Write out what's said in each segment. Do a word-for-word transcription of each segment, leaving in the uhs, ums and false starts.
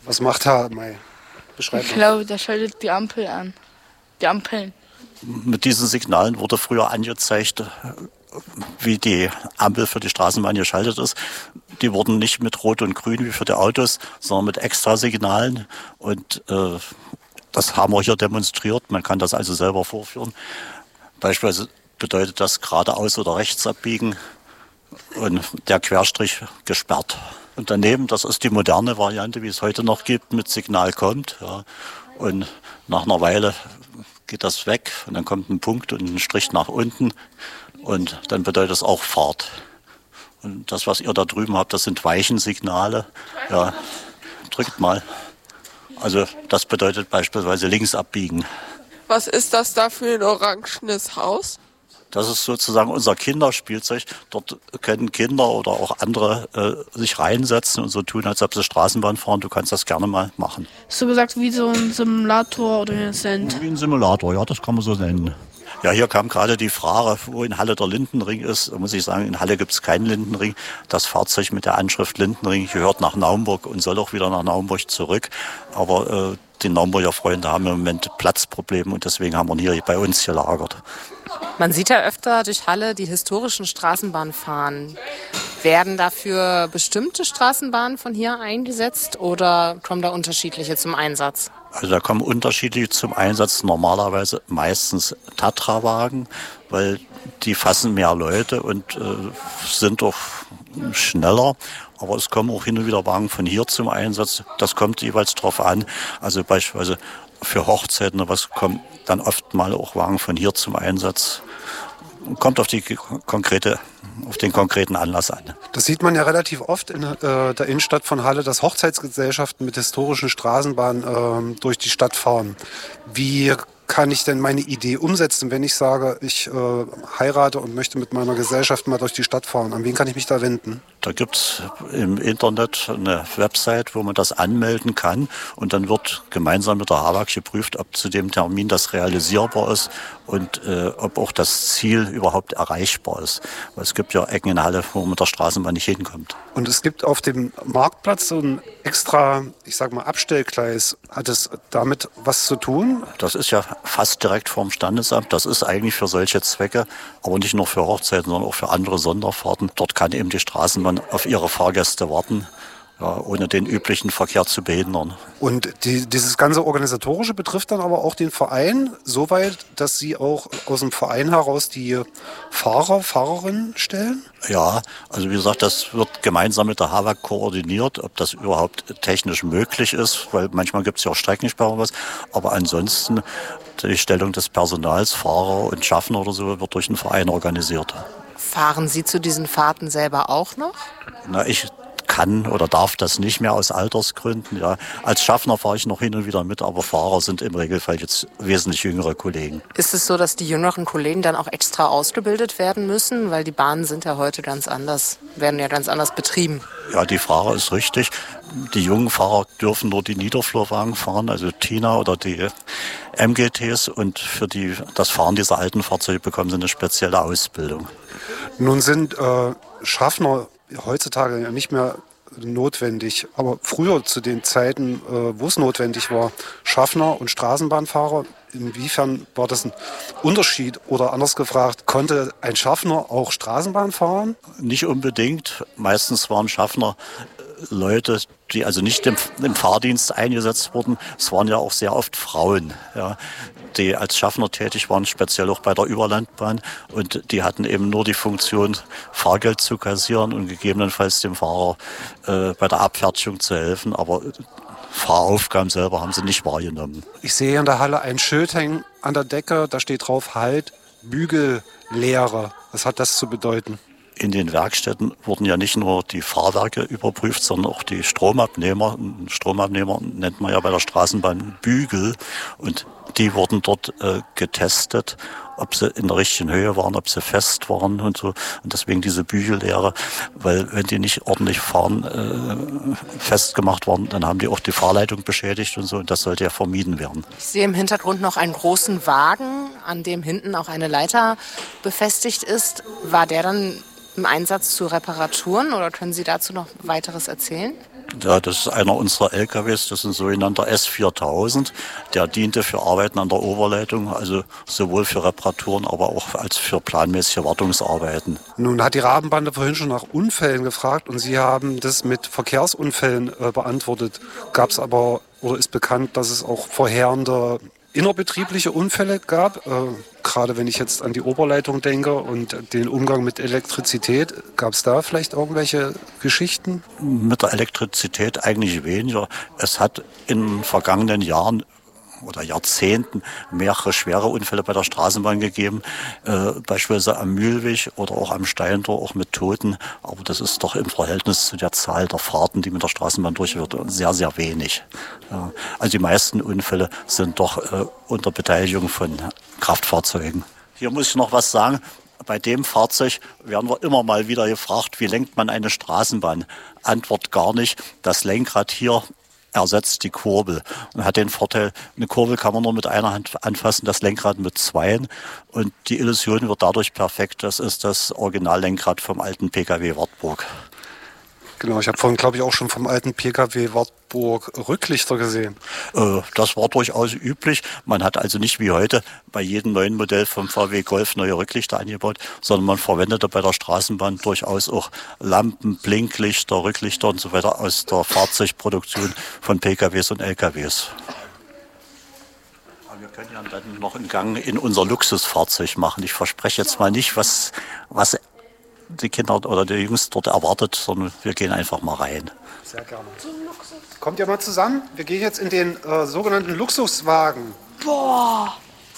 Was macht Herr May? Beschreibt Ich glaube, der schaltet die Ampel an. Die Ampeln. Mit diesen Signalen wurde früher angezeigt, wie die Ampel für die Straßenbahn geschaltet ist. Die wurden nicht mit Rot und Grün wie für die Autos, sondern mit Extrasignalen. Und äh, das haben wir hier demonstriert. Man kann das also selber vorführen. Beispielsweise bedeutet das geradeaus oder rechts abbiegen und der Querstrich gesperrt. Und daneben, das ist die moderne Variante, wie es heute noch gibt, mit Signal kommt. Ja. Und nach einer Weile geht das weg und dann kommt ein Punkt und ein Strich nach unten und dann bedeutet es auch Fahrt. Und das, was ihr da drüben habt, das sind Weichensignale. Ja, drückt mal. Also das bedeutet beispielsweise links abbiegen. Was ist das da für ein orangenes Haus? Das ist sozusagen unser Kinderspielzeug. Dort können Kinder oder auch andere äh, sich reinsetzen und so tun, als ob sie Straßenbahn fahren. Du kannst das gerne mal machen. So gesagt wie so ein Simulator oder wie es nennt. Wie ein Simulator, ja, das kann man so nennen. Ja, hier kam gerade die Frage, wo in Halle der Lindenring ist. Da muss ich sagen, in Halle gibt es keinen Lindenring. Das Fahrzeug mit der Anschrift Lindenring gehört nach Naumburg und soll auch wieder nach Naumburg zurück. Aber äh, die Naumburger Freunde haben im Moment Platzprobleme und deswegen haben wir ihn hier bei uns gelagert. Man sieht ja öfter durch Halle die historischen Straßenbahnen fahren. Werden dafür bestimmte Straßenbahnen von hier eingesetzt oder kommen da unterschiedliche zum Einsatz? Also da kommen unterschiedliche zum Einsatz, normalerweise meistens Tatra-Wagen, weil die fassen mehr Leute und äh, sind auch schneller. Aber es kommen auch hin und wieder Wagen von hier zum Einsatz. Das kommt jeweils drauf an. Also beispielsweise für Hochzeiten, was kommt dann oft mal auch Wagen von hier zum Einsatz. Kommt auf die konkrete, auf den konkreten Anlass an. Das sieht man ja relativ oft in äh, der Innenstadt von Halle, dass Hochzeitsgesellschaften mit historischen Straßenbahnen äh, durch die Stadt fahren. Wie kann ich denn meine Idee umsetzen, wenn ich sage, ich äh, heirate und möchte mit meiner Gesellschaft mal durch die Stadt fahren? An wen kann ich mich da wenden? Da gibt es im Internet eine Website, wo man das anmelden kann. Und dann wird gemeinsam mit der H A W A G geprüft, ob zu dem Termin das realisierbar ist und äh, ob auch das Ziel überhaupt erreichbar ist. Weil es gibt ja Ecken in Halle, wo man mit der Straßenbahn nicht hinkommt. Und es gibt auf dem Marktplatz so ein extra, ich sag mal, Abstellgleis. Hat es damit was zu tun? Das ist ja fast direkt vorm Standesamt. Das ist eigentlich für solche Zwecke, aber nicht nur für Hochzeiten, sondern auch für andere Sonderfahrten. Dort kann eben die Straßenbahn auf ihre Fahrgäste warten, ja, ohne den üblichen Verkehr zu behindern. Und die, dieses ganze Organisatorische betrifft dann aber auch den Verein, soweit, dass Sie auch aus dem Verein heraus die Fahrer, Fahrerinnen stellen? Ja, also wie gesagt, das wird gemeinsam mit der H A W A G koordiniert, ob das überhaupt technisch möglich ist, weil manchmal gibt es ja auch Streckensperren was. Aber ansonsten die Stellung des Personals, Fahrer und Schaffner oder so, wird durch den Verein organisiert. Fahren Sie zu diesen Fahrten selber auch noch? Na, ich kann oder darf das nicht mehr aus Altersgründen. Ja. Als Schaffner fahre ich noch hin und wieder mit, aber Fahrer sind im Regelfall jetzt wesentlich jüngere Kollegen. Ist es so, dass die jüngeren Kollegen dann auch extra ausgebildet werden müssen? Weil die Bahnen sind ja heute ganz anders, werden ja ganz anders betrieben. Ja, die Frage ist richtig. Die jungen Fahrer dürfen nur die Niederflurwagen fahren, also Tina oder die M G Ts. Und für die, das Fahren dieser alten Fahrzeuge bekommen sie eine spezielle Ausbildung. Nun sind äh, Schaffner heutzutage ja nicht mehr notwendig. Aber früher zu den Zeiten, äh, wo es notwendig war, Schaffner und Straßenbahnfahrer, inwiefern war das ein Unterschied? Oder anders gefragt, konnte ein Schaffner auch Straßenbahn fahren? Nicht unbedingt. Meistens waren Schaffner Leute, die also nicht im, im Fahrdienst eingesetzt wurden. Es waren ja auch sehr oft Frauen, ja, die als Schaffner tätig waren, speziell auch bei der Überlandbahn. Und die hatten eben nur die Funktion, Fahrgeld zu kassieren und gegebenenfalls dem Fahrer äh, bei der Abfertigung zu helfen. Aber Fahraufgaben selber haben sie nicht wahrgenommen. Ich sehe in der Halle ein Schild hängen an der Decke, da steht drauf, Halt, Bügellehre. Was hat das zu bedeuten? In den Werkstätten wurden ja nicht nur die Fahrwerke überprüft, sondern auch die Stromabnehmer. Stromabnehmer nennt man ja bei der Straßenbahn Bügel. Und die wurden dort äh, getestet, ob sie in der richtigen Höhe waren, ob sie fest waren und so. Und deswegen diese Bügellehre, weil wenn die nicht ordentlich fahren, äh, festgemacht waren, dann haben die auch die Fahrleitung beschädigt und so. Und das sollte ja vermieden werden. Ich sehe im Hintergrund noch einen großen Wagen, an dem hinten auch eine Leiter befestigt ist. War der dann im Einsatz zu Reparaturen oder können Sie dazu noch weiteres erzählen? Ja, das ist einer unserer L K Ws, das ist ein sogenannter S viertausend. Der diente für Arbeiten an der Oberleitung, also sowohl für Reparaturen, aber auch als für planmäßige Wartungsarbeiten. Nun hat die Rabenbande vorhin schon nach Unfällen gefragt und Sie haben das mit Verkehrsunfällen äh, beantwortet. Gab es aber, oder ist bekannt, dass es auch verheerende innerbetriebliche Unfälle gab? Äh, gerade wenn ich jetzt an die Oberleitung denke und den Umgang mit Elektrizität, gab es da vielleicht irgendwelche Geschichten? Mit der Elektrizität eigentlich weniger. Es hat in vergangenen Jahren oder Jahrzehnten mehrere schwere Unfälle bei der Straßenbahn gegeben, äh, beispielsweise am Mühlweg oder auch am Steintor, auch mit Toten. Aber das ist doch im Verhältnis zu der Zahl der Fahrten, die mit der Straßenbahn durchführt, sehr, sehr wenig. Ja, also die meisten Unfälle sind doch äh, unter Beteiligung von Kraftfahrzeugen. Hier muss ich noch was sagen. Bei dem Fahrzeug werden wir immer mal wieder gefragt, wie lenkt man eine Straßenbahn? Antwort gar nicht. Das Lenkrad hier ersetzt die Kurbel und hat den Vorteil, eine Kurbel kann man nur mit einer Hand anfassen, das Lenkrad mit zweien und die Illusion wird dadurch perfekt. Das ist das Originallenkrad vom alten P K W Wartburg. Genau, ich habe vorhin, glaube ich, auch schon vom alten P K W Wartburg Rücklichter gesehen. Äh, das war durchaus üblich. Man hat also nicht wie heute bei jedem neuen Modell vom V W Golf neue Rücklichter angebaut, sondern man verwendete bei der Straßenbahn durchaus auch Lampen, Blinklichter, Rücklichter und so weiter aus der Fahrzeugproduktion von P K Ws und L K Ws. Wir können ja dann noch einen Gang in unser Luxusfahrzeug machen. Ich verspreche jetzt mal nicht, was, was die Kinder oder die Jungs dort erwartet, sondern wir gehen einfach mal rein. Sehr gerne. Kommt ihr mal zusammen? Wir gehen jetzt in den äh, sogenannten Luxuswagen. Boah!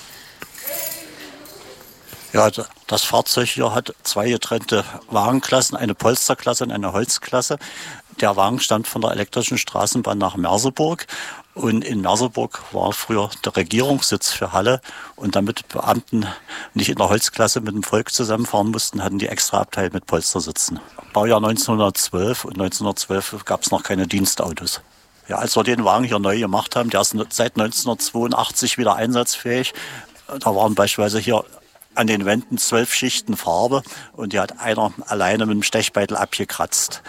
Ja, das Fahrzeug hier hat zwei getrennte Wagenklassen, eine Polsterklasse und eine Holzklasse. Der Wagen stammt von der elektrischen Straßenbahn nach Merseburg. Und in Merseburg war früher der Regierungssitz für Halle. Und damit Beamten nicht in der Holzklasse mit dem Volk zusammenfahren mussten, hatten die extra Abteil mit Polstersitzen. Baujahr neunzehnhundertzwölf und neunzehnhundertzwölf gab es noch keine Dienstautos. Ja, als wir den Wagen hier neu gemacht haben, der ist seit neunzehnhundertzweiundachtzig wieder einsatzfähig. Da waren beispielsweise hier an den Wänden zwölf Schichten Farbe und die hat einer alleine mit dem Stechbeitel abgekratzt.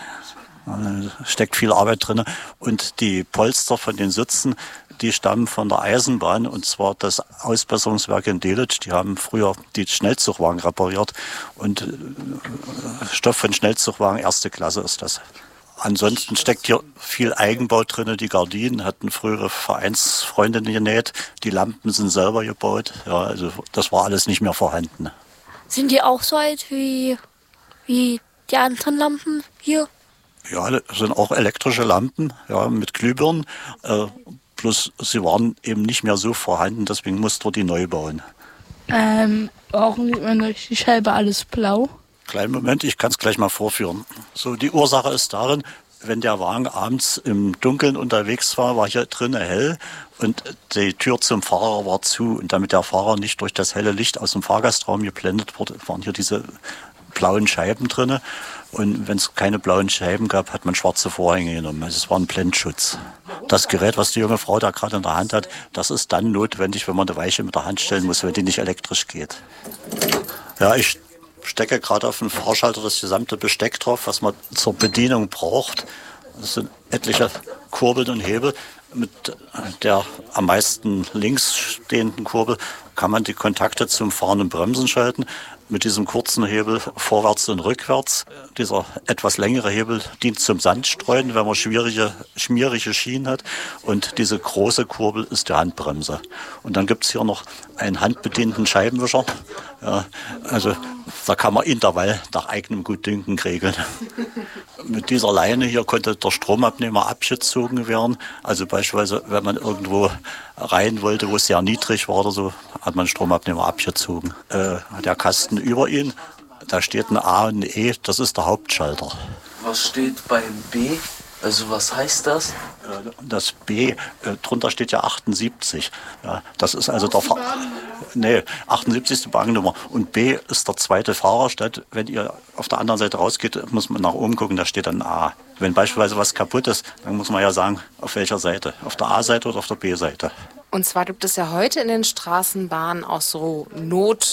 Da steckt viel Arbeit drin. Und die Polster von den Sitzen, die stammen von der Eisenbahn, und zwar das Ausbesserungswerk in Delitzsch. Die haben früher die Schnellzugwagen repariert und Stoff von Schnellzugwagen erste Klasse ist das. Ansonsten steckt hier viel Eigenbau drin. Die Gardinen hatten frühere Vereinsfreundinnen genäht. Die Lampen sind selber gebaut. Ja, also das war alles nicht mehr vorhanden. Sind die auch so alt wie, wie die anderen Lampen hier? Ja, das sind auch elektrische Lampen, ja, mit Glühbirnen. Äh, plus sie waren eben nicht mehr so vorhanden, deswegen mussten wir die neu bauen. Ähm, warum sieht man durch die Scheibe alles blau? Kleinen Moment, ich kann es gleich mal vorführen. So, die Ursache ist darin, wenn der Wagen abends im Dunkeln unterwegs war, war hier drinnen hell und die Tür zum Fahrer war zu. Und damit der Fahrer nicht durch das helle Licht aus dem Fahrgastraum geblendet wurde, waren hier diese blauen Scheiben drin. Und wenn es keine blauen Scheiben gab, hat man schwarze Vorhänge genommen. Also es war ein Blendschutz. Das Gerät, was die junge Frau da gerade in der Hand hat, das ist dann notwendig, wenn man eine Weiche mit der Hand stellen muss, wenn die nicht elektrisch geht. Ja, ich stecke gerade auf den Fahrschalter das gesamte Besteck drauf, was man zur Bedienung braucht. Das sind etliche Kurbeln und Hebel. Mit der am meisten links stehenden Kurbel kann man die Kontakte zum Fahren und Bremsen schalten. Mit diesem kurzen Hebel vorwärts und rückwärts. Dieser etwas längere Hebel dient zum Sandstreuen, wenn man schwierige, schmierige Schienen hat. Und diese große Kurbel ist die Handbremse. Und dann gibt es hier noch einen handbedienten Scheibenwischer. Ja, also da kann man Intervall nach eigenem Gutdünken regeln. Mit dieser Leine hier konnte der Stromabnehmer abgezogen werden. Also beispielsweise, wenn man irgendwo rein wollte, wo es sehr niedrig war oder so, hat man den Stromabnehmer abgezogen. Äh, der Kasten über ihn, da steht ein A und ein E, das ist der Hauptschalter. Was steht beim B? Also was heißt das? Das B, äh, drunter steht ja achtundsiebzig. Ja, das ist also der Fa- nee, achtundsiebzig ist die Wagennummer. Und B ist der zweite Fahrerstand. Wenn ihr auf der anderen Seite rausgeht, muss man nach oben gucken, da steht dann A. Wenn beispielsweise was kaputt ist, dann muss man ja sagen, auf welcher Seite. Auf der A-Seite oder auf der B-Seite. Und zwar gibt es ja heute in den Straßenbahnen auch so Not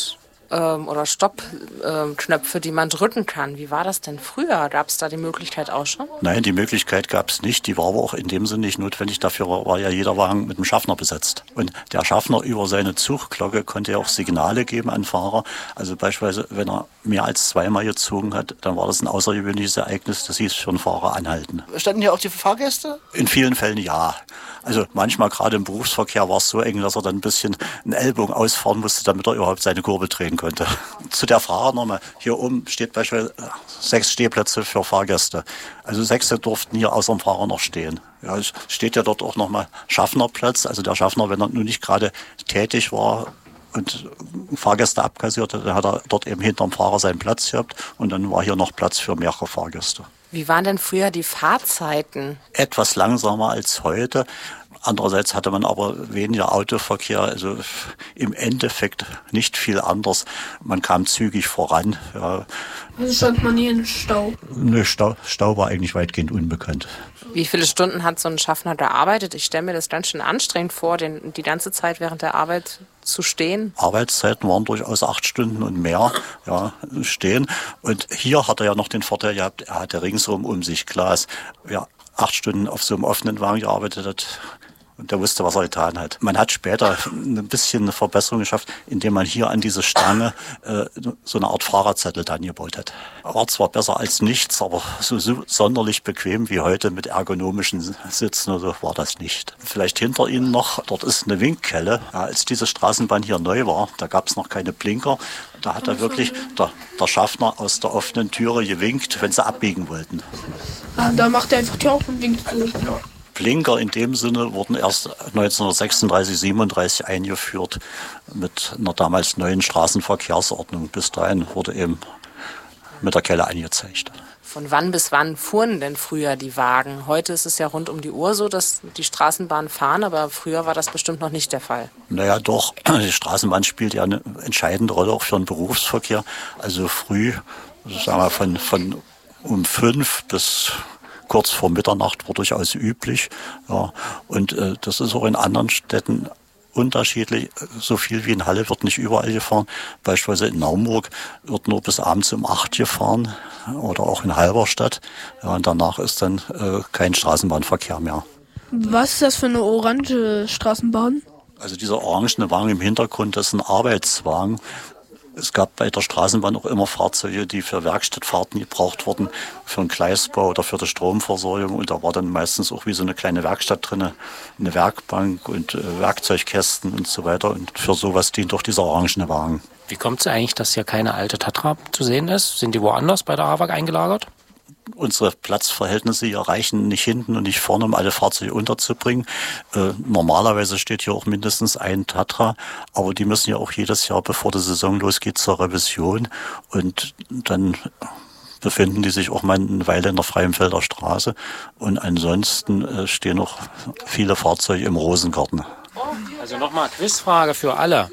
ähm, oder Stoppknöpfe, ähm, die man drücken kann. Wie war das denn früher? Gab es da die Möglichkeit auch schon? Nein, die Möglichkeit gab es nicht. Die war aber auch in dem Sinne nicht notwendig. Dafür war, war ja jeder Wagen mit einem Schaffner besetzt. Und der Schaffner über seine Zugglocke konnte ja auch Signale geben an Fahrer. Also beispielsweise, wenn er mehr als zweimal gezogen hat, dann war das ein außergewöhnliches Ereignis. Das hieß für einen Fahrer anhalten. Standen hier auch die Fahrgäste? In vielen Fällen ja. Also manchmal gerade im Berufsverkehr war es so eng, dass er dann ein bisschen einen Ellbogen ausfahren musste, damit er überhaupt seine Kurve drehen konnte. Zu der Frage nochmal. Hier oben steht beispielsweise sechs Stehplätze für Fahrgäste. Also sechs durften hier außer dem Fahrer noch stehen. Ja, es steht ja dort auch nochmal Schaffnerplatz. Also der Schaffner, wenn er nun nicht gerade tätig war und Fahrgäste abkassiert hat, dann hat er dort eben hinterm Fahrer seinen Platz gehabt und dann war hier noch Platz für mehrere Fahrgäste. Wie waren denn früher die Fahrzeiten? Etwas langsamer als heute. Andererseits hatte man aber weniger Autoverkehr, also im Endeffekt nicht viel anders. Man kam zügig voran. Ja. Also stand man nie in Stau? Ne, Stau, Stau war eigentlich weitgehend unbekannt. Wie viele Stunden hat so ein Schaffner gearbeitet? Ich stelle mir das ganz schön anstrengend vor, den, die ganze Zeit während der Arbeit zu stehen. Arbeitszeiten waren durchaus acht Stunden und mehr, ja, stehen. Und hier hat er ja noch den Vorteil gehabt, er hatte ringsum um sich Glas. Wer acht Stunden auf so einem offenen Wagen gearbeitet hat, und der wusste, was er getan hat. Man hat später ein bisschen eine Verbesserung geschafft, indem man hier an diese Stange äh, so eine Art Fahrradzettel dann gebaut hat. War zwar besser als nichts, aber so, so sonderlich bequem wie heute mit ergonomischen Sitzen oder so war das nicht. Vielleicht hinter Ihnen noch, dort ist eine Winkkelle. Ja, als diese Straßenbahn hier neu war, da gab es noch keine Blinker. Da hat er wirklich der, der Schaffner aus der offenen Türe gewinkt, wenn sie abbiegen wollten. Ah, da macht er einfach die auf und winkt zu. Ja. Blinker in dem Sinne wurden erst neunzehnhundertsechsunddreißig, siebenunddreißig eingeführt mit einer damals neuen Straßenverkehrsordnung. Bis dahin wurde eben mit der Kelle angezeigt. Von wann bis wann fuhren denn früher die Wagen? Heute ist es ja rund um die Uhr so, dass die Straßenbahnen fahren, aber früher war das bestimmt noch nicht der Fall. Naja, doch. Die Straßenbahn spielt ja eine entscheidende Rolle auch für den Berufsverkehr. Also früh, sagen wir von, von um fünf bis kurz vor Mitternacht war durchaus üblich. Ja. Und äh, das ist auch in anderen Städten unterschiedlich. So viel wie in Halle wird nicht überall gefahren. Beispielsweise in Naumburg wird nur bis abends um acht gefahren oder auch in Halberstadt. Ja, und danach ist dann äh, kein Straßenbahnverkehr mehr. Was ist das für eine orange Straßenbahn? Also dieser orangene Wagen im Hintergrund, das ist ein Arbeitswagen. Es gab bei der Straßenbahn auch immer Fahrzeuge, die für Werkstattfahrten gebraucht wurden, für den Gleisbau oder für die Stromversorgung. Und da war dann meistens auch wie so eine kleine Werkstatt drin, eine Werkbank und äh, Werkzeugkästen und so weiter. Und für sowas dient auch dieser orangene Wagen. Wie kommt es eigentlich, dass hier keine alte Tatra zu sehen ist? Sind die woanders bei der A W A G eingelagert? Unsere Platzverhältnisse hier reichen nicht hinten und nicht vorne, um alle Fahrzeuge unterzubringen. Äh, normalerweise steht hier auch mindestens ein Tatra, aber die müssen ja auch jedes Jahr, bevor die Saison losgeht, zur Revision. Und dann befinden die sich auch mal eine Weile in der Freienfelder Straße. Und ansonsten äh, stehen noch viele Fahrzeuge im Rosengarten. Also nochmal Quizfrage für alle.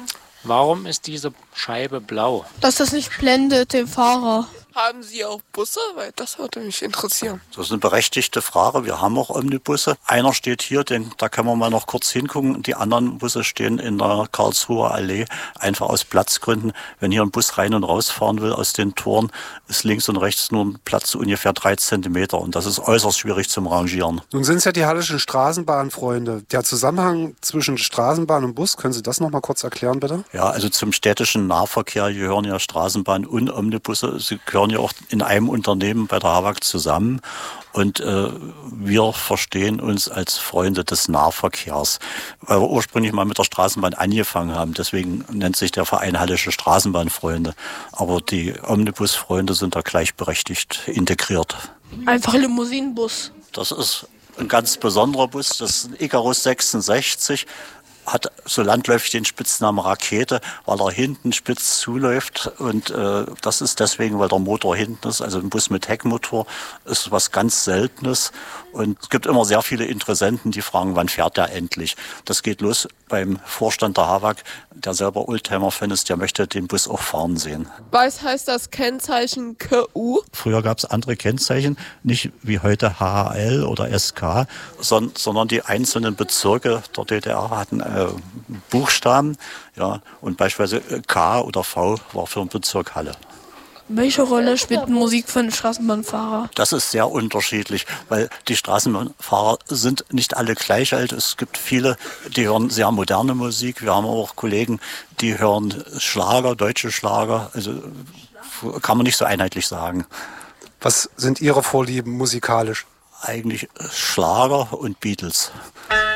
Warum ist diese Scheibe blau? Dass das nicht blendet den Fahrer. Haben Sie auch Busse? Weil das würde mich interessieren. Das ist eine berechtigte Frage. Wir haben auch Omnibusse. Einer steht hier, den, da können wir mal noch kurz hingucken. Die anderen Busse stehen in der Karlsruher Allee, einfach aus Platzgründen. Wenn hier ein Bus rein und rausfahren will aus den Toren, ist links und rechts nur ein Platz ungefähr drei Zentimeter. Und das ist äußerst schwierig zum Rangieren. Nun sind es ja die Hallischen Straßenbahnfreunde. Der Zusammenhang zwischen Straßenbahn und Bus, können Sie das noch mal kurz erklären, bitte? Ja, also zum städtischen Nahverkehr gehören ja Straßenbahn und Omnibusse. Sie gehören ja auch in einem Unternehmen bei der A W A G zusammen und äh, wir verstehen uns als Freunde des Nahverkehrs, weil wir ursprünglich mal mit der Straßenbahn angefangen haben. Deswegen nennt sich der Verein Hallische Straßenbahnfreunde. Aber die Omnibusfreunde sind da gleichberechtigt integriert. Einfach Limousinenbus. Das ist ein ganz besonderer Bus, das ist ein Icarus sechsundsechzig. Hat so landläufig den Spitznamen Rakete, weil er hinten spitz zuläuft und äh, das ist deswegen, weil der Motor hinten ist, also ein Bus mit Heckmotor ist was ganz Seltenes und es gibt immer sehr viele Interessenten, die fragen, wann fährt der endlich? Das geht los beim Vorstand der A W A G, der selber Oldtimer-Fan ist, der möchte den Bus auch fahren sehen. Was heißt das Kennzeichen K U? Früher gab es andere Kennzeichen, nicht wie heute H H L oder S K, sondern die einzelnen Bezirke der D D R hatten äh, Buchstaben. Ja, und beispielsweise K oder V war für den Bezirk Halle. Welche Rolle spielt Musik für einen Straßenbahnfahrer? Das ist sehr unterschiedlich, weil die Straßenbahnfahrer sind nicht alle gleich alt. Es gibt viele, die hören sehr moderne Musik. Wir haben auch Kollegen, die hören Schlager, deutsche Schlager. Also kann man nicht so einheitlich sagen. Was sind Ihre Vorlieben musikalisch? Eigentlich Schlager und Beatles.